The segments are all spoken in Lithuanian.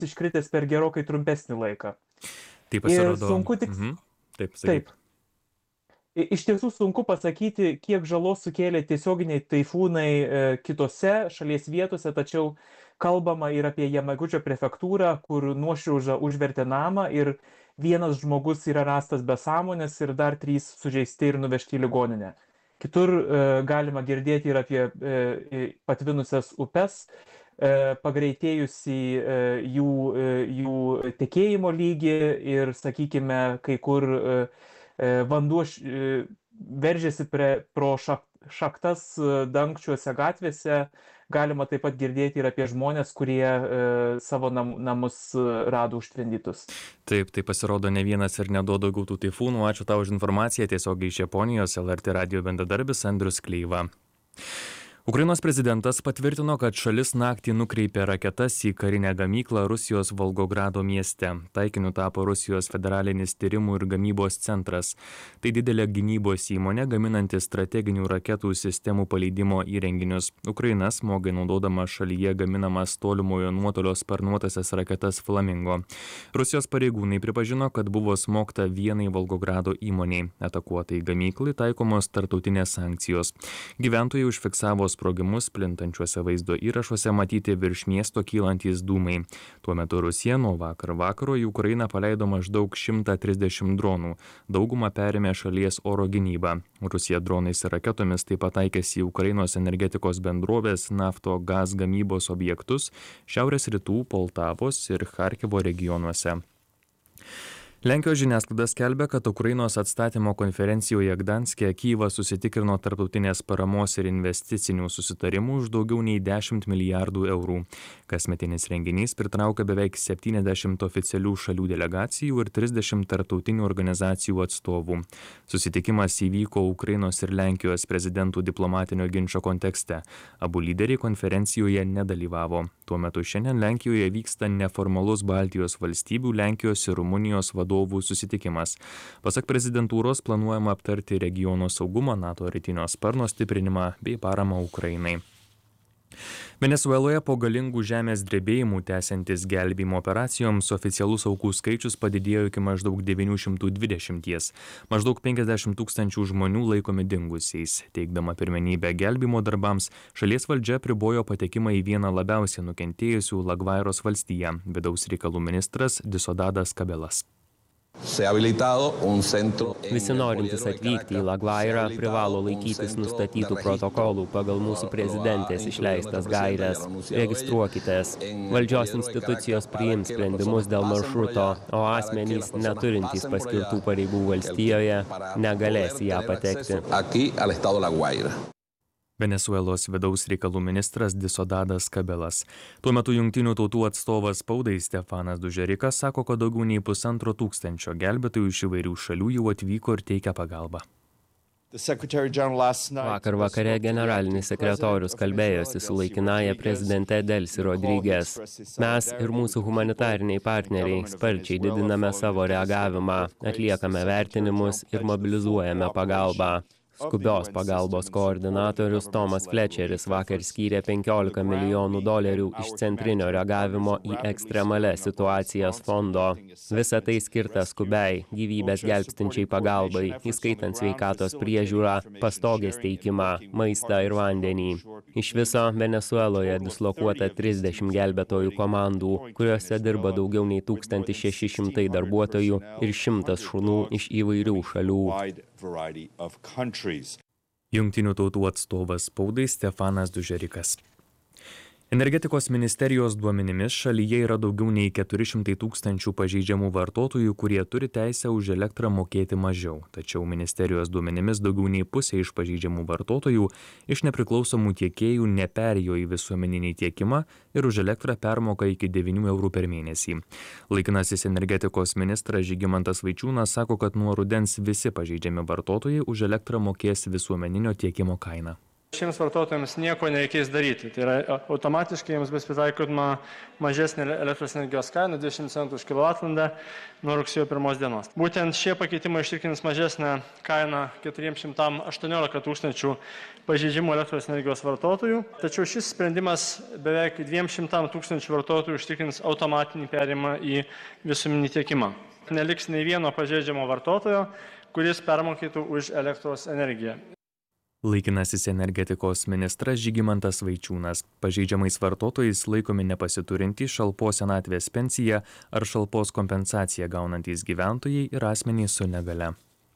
iškritęs per gerokai trumpesnį laiką. Tai Ir pasirodo. sunku tik... Taip, sakyk. Taip. Iš tiesų sunku pasakyti, kiek žalos sukėlė tiesioginiai taifūnai kitose šalies vietose, tačiau kalbama ir apie Jamagučio prefektūrą, kur nuošliauža užvertė namą ir vienas žmogus yra rastas be sąmonės ir dar 3 sužeisti ir nuvežti į ligoninę. Kitur galima girdėti ir apie patvinusias upes, pagreitėjusi jų tekėjimo lygį ir, sakykime, kai kur vanduo veržiasi pro šaktas dangčiuose gatvėse. Galima taip pat girdėti ir apie žmonės, kurie savo namus rado užtvindytus. Taip, tai pasirodo ne vienas ir ne daugiau tų taifūnų. Ačiū tau už informaciją. Tiesiogiai iš Japonijos LRT radijo bendradarbis Andrius Kleiva. Ukrainos prezidentas patvirtino, kad šalis naktį nukreipė raketas į karinę gamyklą Rusijos Volgogrado mieste. Taikiniu tapo Rusijos federalinis tyrimų ir gamybos centras. Tai didelė gynybos įmonė gaminanti strateginių raketų sistemų paleidimo įrenginius. Ukraina smogai naudodama šalyje gaminamas tolimojo nuotolio sparnuotasias raketas Flamingo. Rusijos pareigūnai pripažino, kad buvo smogta vienai Volgogrado įmoniai. Atakuotai gamyklai taikomos tarptautinės sankcijos. Gyventojai užfiksavo sprogimus, plintančiuose vaizdo įrašuose matyti virš miesto kylantys dūmai. Tuo metu Rusija nuo vakaro į Ukrainą paleido maždaug 130 dronų. Daugumą perėmė šalies oro gynybą. Rusija dronais ir raketomis taip pat taikėsi į Ukrainos energetikos bendrovės Naftogaz gamybos objektus šiaurės rytų Poltavos ir Charkivo regionuose. Lenkijos žiniasklaida skelbia, kad Ukrainos atstatymo konferencijoje Gdanske Kyjivas susitikrino tarptautinės paramos ir investicinių susitarimų už daugiau nei 10 milijardų eurų. Kasmetinis renginys pritraukia beveik 70 oficialių šalių delegacijų ir 30 tarptautinių organizacijų atstovų. Susitikimas įvyko Ukrainos ir Lenkijos prezidentų diplomatinio ginčo kontekste. Abu lyderiai konferencijoje nedalyvavo. Tuo metu šiandien Lenkijoje vyksta neformalus Baltijos valstybių, Lenkijos ir Rumunijos vadovų susitikimas. Pasak prezidentūros planuojama aptarti regiono saugumą, NATO rytinio sparno stiprinimą bei paramą Ukrainai. Venesueloje po galingų žemės drebėjimų tęsiantis gelbėjimo operacijoms oficialus aukų skaičius padidėjo iki maždaug 920. Maždaug 50 000 žmonių laikomi dingusiais. Teikdama pirmenybę gelbėjimo darbams, šalies valdžia apribojo patekimą į vieną labiausiai nukentėjusių Lagvairos valstiją, vidaus reikalų ministras Disodadas Kabelas. Visi norintys atvykti į Lagvairą privalo laikytis nustatytų protokolų pagal mūsų prezidentės išleistas gaires. Registruokitės. Valdžios institucijos priims sprendimus dėl maršruto, o asmenys neturintys paskirtų pareigų valstijoje negalės į ją patekti. Venesuelos vidaus reikalų ministras Disodadas Kabelas. Tuo metu Jungtinių tautų atstovas spaudai Stefanas Dužerikas sako, kad daugiau nei 1,5 gelbėtojų iš įvairių šalių jau atvyko ir teikia pagalbą. Vakar vakare generalinis sekretorius kalbėjosi su laikinąja prezidente Delsi Rodriguez. Mes ir mūsų humanitariniai partneriai sparčiai didiname savo reagavimą, atliekame vertinimus ir mobilizuojame pagalbą. Skubios pagalbos koordinatorius Tomas Flečeris vakar skyrė $15 milijonų iš centrinio reagavimo į ekstremalias situacijas fondo. Visa tai skirta skubiai, gyvybės gelbstinčiai pagalbai, įskaitant sveikatos priežiūrą, pastogės teikimą, maistą ir vandenį. Iš viso Venesueloje dislokuota 30 gelbėtojų komandų, kuriuose dirba daugiau nei 1600 darbuotojų ir 100 šunų iš įvairių šalių. Jungtinių tautų atstovas spaudai Stefanas Dužerikas. Energetikos ministerijos duomenimis šalyje yra daugiau nei 400 000 pažeidžiamų vartotojų, kurie turi teisę už elektrą mokėti mažiau. Tačiau ministerijos duomenimis daugiau nei pusė iš pažeidžiamų vartotojų iš nepriklausomų tiekėjų neperėjo į visuomeninį tiekimą ir už elektrą permoka iki 9 eurų per mėnesį. Laikinasis energetikos ministras Žygimantas Vaičiūnas sako, kad nuo rudens visi pažeidžiami vartotojai už elektrą mokės visuomeninio tiekimo kainą. Šiems vartotojams nieko nereikės daryti. Tai yra automatiškai jiems bus pritaikoma mažesnė elektros energijos kaina 20 centų už kWh nuo rugsėjo 1 dienos. Būtent šie pakeitimai užtikrins mažesnę kainą 418 tūkstančių pažeidžiamų elektros energijos vartotojų. Tačiau šis sprendimas beveik 200 tūkstančių vartotojų užtikrins automatinį perėjimą į visuminį tiekimą. Neliks nei vieno pažeidžiamo vartotojo, kuris permokėtų už elektros energiją. Laikinasis energetikos ministras Žygimantas Vaičiūnas. Pažeidžiamais vartotojais laikomi nepasiturintys šalpos senatvės pensiją ar šalpos kompensaciją gaunantys gyventojai ir asmenys su negale.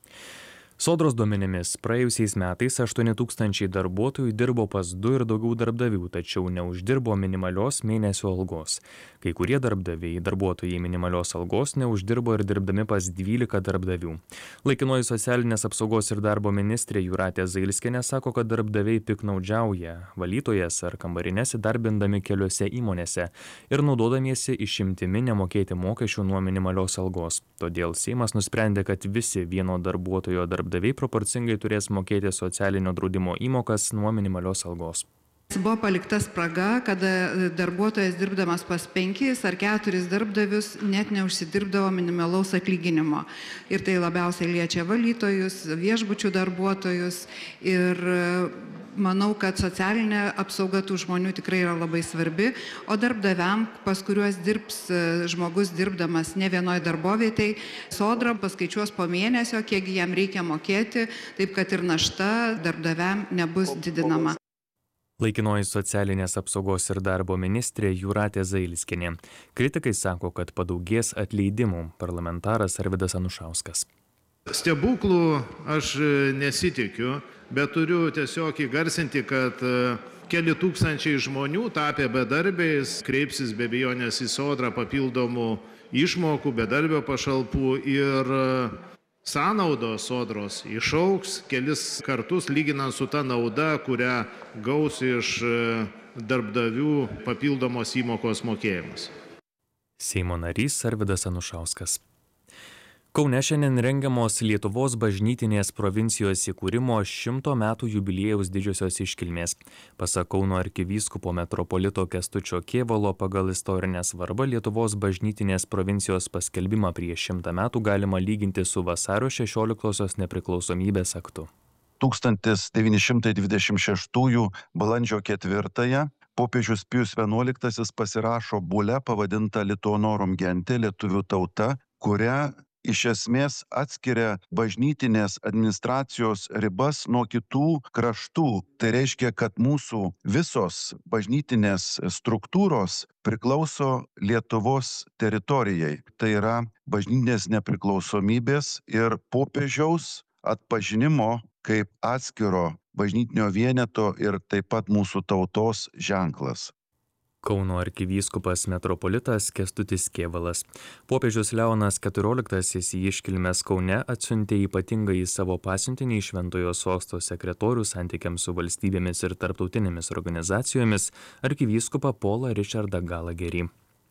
Sodros duomenimis praėjusiais metais 8 000 darbuotojų dirbo pas 2 ir daugiau darbdavių, tačiau neuždirbo minimalios mėnesio algos. Kai kurie darbuotojai minimalios algos neuždirbo ir dirbdami pas 12 darbdavių. Laikinoji socialinės apsaugos ir darbo ministrė Jūratė Zailskienė sako, kad darbdaviai piknaudžiauja valytojas ar kambarines įdarbindami keliose įmonėse ir naudodamiesi išimtimi nemokėti mokesčių nuo minimalios algos. Todėl Seimas nusprendė, kad visi vieno darbuotojo darbdaviai proporcingai turės mokėti socialinio draudimo įmokas nuo minimalios algos. Buvo palikta spraga, kada darbuotojas dirbdamas pas 5 ar 4 darbdavius net neužsidirbdavo minimalaus atlyginimo. Ir tai labiausiai liečia valytojus, viešbučių darbuotojus ir manau, kad socialinė apsauga tų žmonių tikrai yra labai svarbi, o darbdaviam, pas kuriuos dirbs žmogus dirbdamas ne vienoj darbovietėj, Sodra paskaičiuos po mėnesio, kiek jam reikia mokėti, taip kad ir našta darbdaviam nebus didinama. Laikinoji socialinės apsaugos ir darbo ministrė Jūratė Zailskienė. Kritikai sako, kad padaugės atleidimų. Parlamentaras Arvydas Anušauskas. Stebuklų aš nesitikiu, bet turiu tiesiog įgarsinti, kad keli tūkstančiai žmonių tapę bedarbiais kreipsis be abejonės į Sodrą papildomų išmokų, bedarbio pašalpų ir sąnaudos Sodros išaugs kelis kartus lyginant su ta nauda, kurią gaus iš darbdavių papildomos įmokos mokėjimus. Seimo narys Arvydas Anušauskas. Kaune šiandien rengiamos Lietuvos bažnytinės provincijos įkūrimo 100 metų jubiliejaus didžiosios iškilmės. Pasak Kauno arkivyskupo metropolito Kęstučio Kėvalo, pagal istorinę svarbą Lietuvos bažnytinės provincijos paskelbimą prieš 100 metų galima lyginti su vasario 16-osios nepriklausomybės aktu. 1926 balandžio 4 popiežius Pijus XI pasirašo bulę pavadintą Lituanorum gente, lietuvių tauta, kurią iš esmės atskiria bažnytinės administracijos ribas nuo kitų kraštų. Tai reiškia, kad mūsų visos bažnytinės struktūros priklauso Lietuvos teritorijai. Tai yra bažnytinės nepriklausomybės ir popiežiaus atpažinimo kaip atskiro bažnytinio vieneto ir taip pat mūsų tautos ženklas. Kauno arkivyskupas metropolitas Kęstutis Kėvalas. Popiežius Leonas XIV į iškilmes Kaune atsiuntė ypatingąjį savo pasiuntinį Šventojo sosto sekretorių santykiams su valstybėmis ir tarptautinėmis organizacijomis arkivyskupą Paulą Richardą Gallagherį.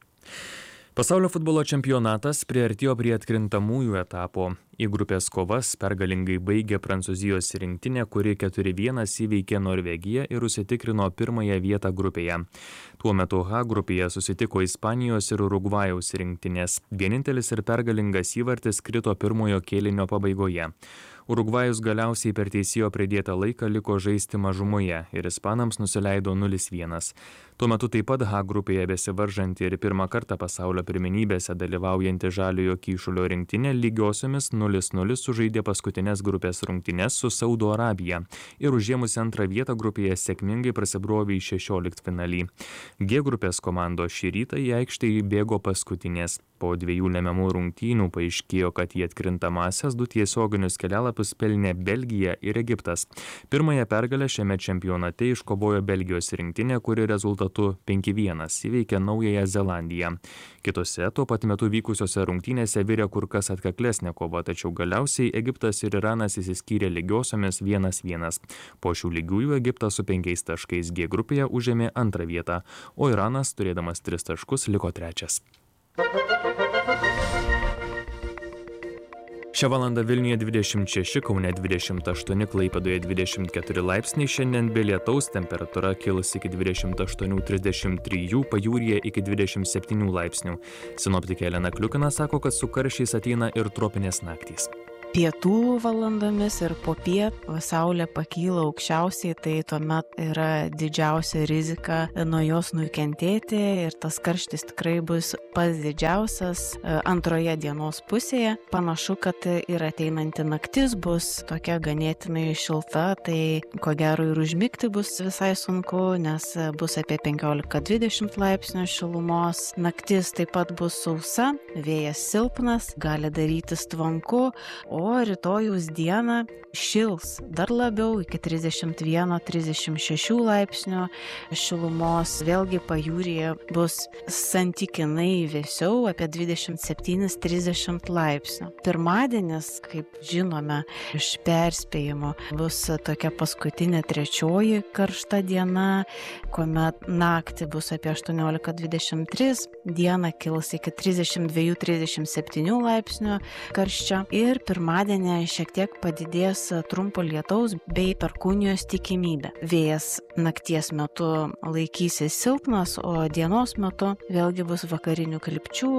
Pasaulio futbolo čempionatas priartėjo prie atkrintamųjų etapo. Į grupės kovas pergalingai baigė Prancūzijos rinktinė, kuri 4-1 įveikė Norvegiją ir užsitikrino pirmąją vietą grupėje. Tuo metu H grupėje susitiko Ispanijos ir Urugvajaus rinktinės. Vienintelis ir pergalingas įvartis krito pirmojo kėlinio pabaigoje. Urugvajus galiausiai per teisėjo pridėtą laiką liko žaisti mažumoje ir ispanams nusileido 0-1. Tuo metu taip pat H grupėje besivaržanti ir pirmą kartą pasaulio pirmenybėse dalyvaujanti Žaliojo Kyšulio rinktinė lygiosiomis 0-0 sužaidė paskutinės grupės rungtynes su Saudo Arabija ir užėmusi antrą vietą grupėje sėkmingai prasibrovė į 16-finalį. G grupės komandos šį rytą į aikštę įbėgo paskutinės. Po 2 lemiamų rungtynių paaiškėjo, kad į atkrintamąsias 2 tiesioginius kelialapius pelnė Belgija ir Egiptas. Pirmąją pergalę šiame čempionate iškovojo Belgijos rinktinė, kuri rezultatu 5-1 įveikė Naująją Zelandiją. Kitose tuo pat metu vykusiose rungtynėse virė kur kas atkaklesnė kova, tačiau galiausiai Egiptas ir Iranas išsiskyrė lygiosiomis 1-1. Po šių lygiųjų Egiptas su 5 taškais G grupėje užėmė antrą vietą, o Iranas, turėdamas 3 taškus, liko 3. Šią valandą Vilniuje 26, Kaune 28, Klaipėdoje 24 laipsniai, šiandien be lietaus temperatūra kils iki 28-33, pajūryje iki 27 laipsnių. Sinoptikė Elena Kliukina sako, kad su karščiais ateina ir tropinės naktys. Pietų valandomis ir popiet saulė pakyla aukščiausiai, tai tuomet yra didžiausia rizika nuo jos nukentėti ir tas karštis tikrai bus pats didžiausias antroje dienos pusėje. Panašu, kad ir ateinanti naktis bus tokia ganėtinai šilta, tai ko gero ir užmigti bus visai sunku, nes bus apie 15-20 laipsnių šilumos. Naktis taip pat bus sausa, vėjas silpnas, gali darytis tvanku, o rytojaus dieną šils dar labiau iki 31-36 laipsnių šilumos. Vėlgi pajūryje bus santykinai vėsiau, apie 27-30 laipsnių. Pirmadienis, kaip žinome iš perspėjimo, bus tokia paskutinė trečioji karšta diena, kuomet naktį bus apie 18-23, dieną kils iki 32-37 laipsnių karščio ir pirmadienį šiek tiek padidės trumpo lietaus bei perkūnijos tikimybė. Vėjas nakties metu laikysis silpnas, o dienos metu vėlgi bus vakarinių krypčių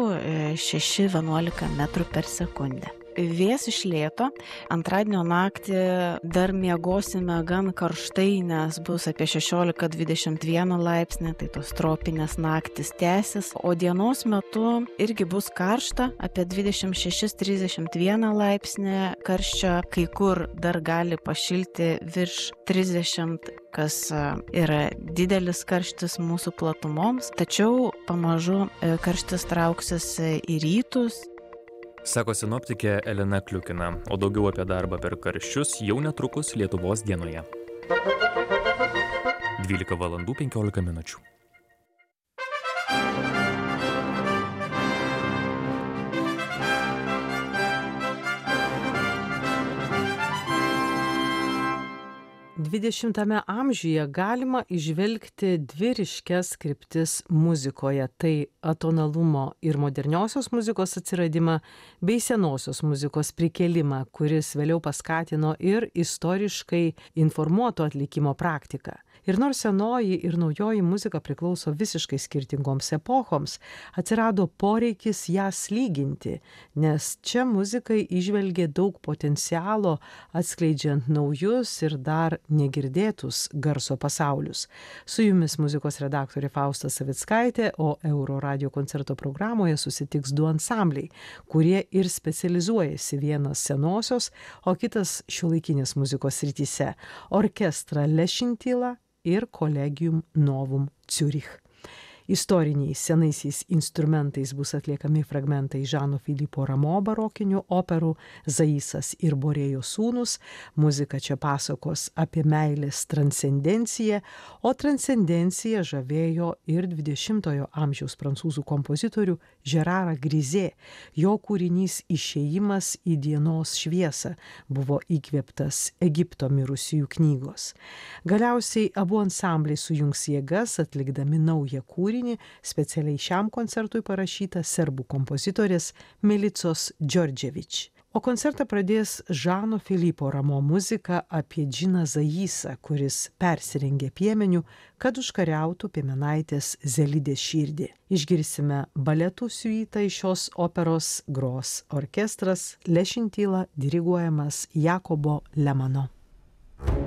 6-11 metrų per sekundę. Vėjas iš lėto, antradienio naktį dar miegosime gan karštai, nes bus apie 16-21 laipsnį, tai tos tropinės naktis tęsis, o dienos metu irgi bus karšta, apie 26-31 laipsnį karščio, kai kur dar gali pašilti virš 30, kas yra didelis karštis mūsų platumoms, tačiau pamažu karštis trauksis į rytus. Sako sinoptikė Elena Kliukina, o daugiau apie darbą per karščius jau netrukus Lietuvos dienoje. 12:15 minučių. XX amžiuje galima įžvelgti dvi ryškias kryptis muzikoje - tai atonalumo ir moderniosios muzikos atsiradimą bei senosios muzikos prikėlimą, kuris vėliau paskatino ir istoriškai informuoto atlikimo praktiką. Ir nors senoji ir naujoji muzika priklauso visiškai skirtingoms epochoms, atsirado poreikis jas lyginti, nes čia muzikai įžvelgė daug potencialo, atskleidžiant naujus ir dar negirdėtus garso pasaulius. Su jumis muzikos redaktorė Fausta Savickaitė, o Euro radio koncerto programoje susitiks du ansambliai, kurie ir specializuojasi, vienas senosios, o kitas šiuolaikinės muzikos srityse - orkestra Lešintyla ir Collegium Novum Ciurich. Istoriniais senaisiais instrumentais bus atliekami fragmentai Žano Filipo Ramo barokinių operų Zaisas ir Borėjo sūnus. Muzika čia pasakos apie meilės transcendenciją, o transcendencija žavėjo ir 20-ojo amžiaus prancūzų kompozitorių Gerarą Grizė. Jo kūrinys Išėjimas į dienos šviesą buvo įkvėptas Egipto mirusiųjų knygos. Galiausiai abu ansambliai sujungs jėgas, atlikdami naują kūrinį, specialiai šiam koncertui parašytą serbų kompozitorės Milicos Đorđević. O koncertą pradės Žano Filipo Ramo muzika apie džiną Zaisą, kuris persirengė piemeniu, kad užkariautų piemenaitės Zelidės širdį. Išgirsime baletų siuitą iš šios operos, gros orkestras Lešintyla diriguojamas Jakobo Lemano.